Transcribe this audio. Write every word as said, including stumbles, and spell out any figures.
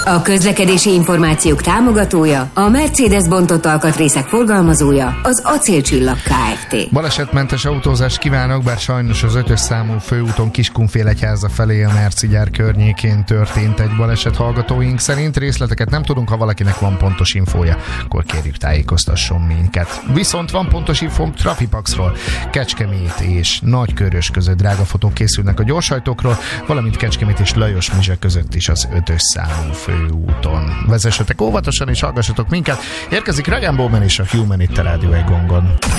A közlekedési információk támogatója, a Mercedes bontott alkatrészek forgalmazója, az Acélcsillag Kft. Balesetmentes autózást kívánok, bár sajnos az ötös számú főúton Kiskunfélegyháza felé a Merci gyár környékén történt egy baleset hallgatóink szerint. Részleteket nem tudunk, ha valakinek van pontos infója, akkor kérjük tájékoztasson minket. Viszont van pontos infóm Trafipaxról. Kecskemét és Nagykörös között drága fotók készülnek a gyorsajtókról, valamint Kecskemét és Lajos-Mizse között is az ötös számú főúton. Vezessetek óvatosan és hallgassatok minket. Érkezik Ryan Bowman és a Human itt a Rádió Egongon.